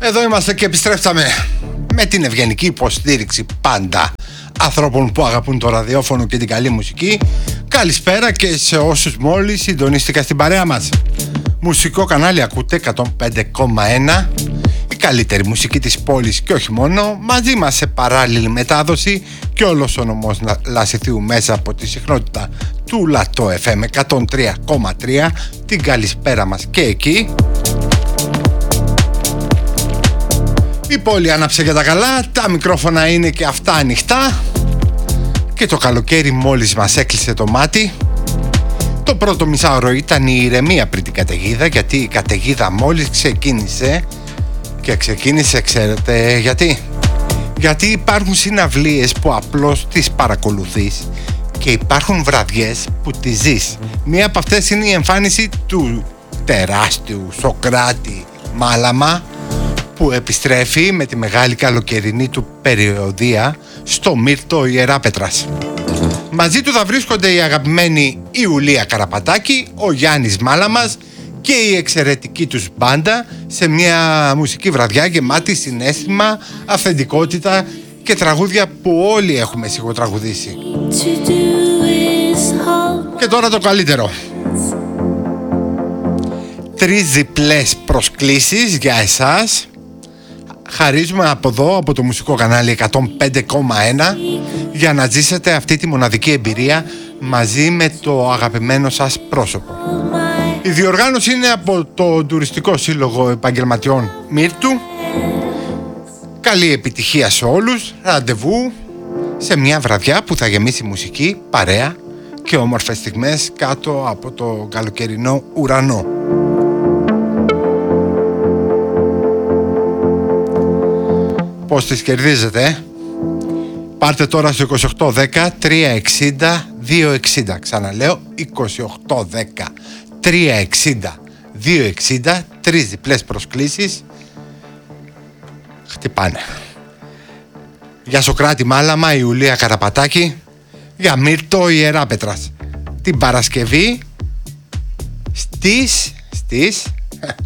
Εδώ είμαστε και επιστρέψαμε με την ευγενική υποστήριξη πάντα ανθρώπων που αγαπούν το ραδιόφωνο και την καλή μουσική. Καλησπέρα και σε όσους μόλις συντονίστηκαν στην παρέα μας. Μουσικό κανάλι ακούτε 105,1, η καλύτερη μουσική της πόλης και όχι μόνο, μαζί μας σε παράλληλη μετάδοση και όλος ο νομός Λασιθίου μέσα από τη συχνότητα του Λατό FM 103,3. Την καλησπέρα μας και εκεί. Η πόλη άναψε για τα καλά, τα μικρόφωνα είναι και αυτά ανοιχτά και το καλοκαίρι μόλις μας έκλεισε το μάτι. Το πρώτο μισάωρο ήταν η ηρεμία πριν την καταιγίδα, γιατί η καταιγίδα μόλις ξεκίνησε. Και ξεκίνησε, ξέρετε γιατί? Γιατί υπάρχουν συναυλίες που απλώς τις παρακολουθείς και υπάρχουν βραδιές που τις ζεις. Μία από αυτές είναι η εμφάνιση του τεράστιου Σοκράτη Μάλαμα, που επιστρέφει με τη μεγάλη καλοκαιρινή του περιοδεία στο Μύρτο Ιεράπετρας. Μαζί του θα βρίσκονται οι αγαπημένοι Ιουλία Καραπατάκη, ο Γιάννης Μάλαμας και η εξαιρετική τους μπάντα σε μια μουσική βραδιά γεμάτη συναίσθημα, αυθεντικότητα και τραγούδια που όλοι έχουμε σιγοτραγουδήσει. Και τώρα το καλύτερο. 3 διπλές προσκλήσεις για εσάς χαρίζουμε από εδώ, από το μουσικό κανάλι 105,1, για να ζήσετε αυτή τη μοναδική εμπειρία μαζί με το αγαπημένο σας πρόσωπο. Η διοργάνωση είναι από το Τουριστικό Σύλλογο Επαγγελματιών Μύρτου. Καλή επιτυχία σε όλους. Ραντεβού σε μια βραδιά που θα γεμίσει μουσική, παρέα και όμορφες στιγμές κάτω από το καλοκαιρινό ουρανό. Πώς τις κερδίζετε? Πάρτε τώρα στο 2810 360 260. Ξαναλέω 2810 360 260. 3 διπλές προσκλήσεις χτυπάνε. Για Σοκράτη Μάλαμα, Ιουλία Καραπατάκη, για Μύρτο Ιεράπετρας. Την Παρασκευή στις